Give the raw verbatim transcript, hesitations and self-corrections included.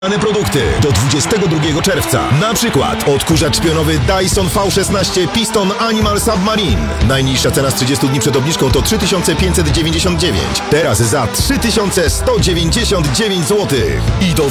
Produkty do dwudziestego drugiego czerwca. Na przykład odkurzacz pionowy Dyson V szesnaście Piston Animal Submarine. Najniższa cena z trzydziestu dni przed obniżką to trzy tysiące pięćset dziewięćdziesiąt dziewięć. Teraz za trzy tysiące sto dziewięćdziesiąt dziewięć złotych. I do